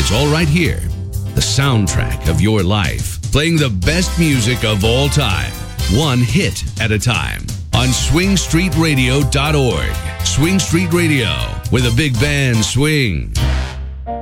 It's all right here. The soundtrack of your life. Playing the best music of all time. One hit at a time. On swingstreetradio.org. Swing Street Radio, where the big band swings.